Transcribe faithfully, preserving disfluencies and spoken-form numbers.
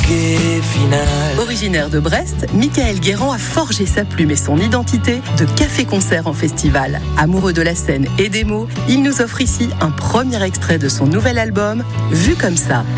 reggae final. Originaire de Brest, Michael Guérand a forgé sa plume et son identité de café-concert en festival. Amoureux de la scène et des mots, il nous offre ici un premier extrait de son nouvel album, Vu comme ça.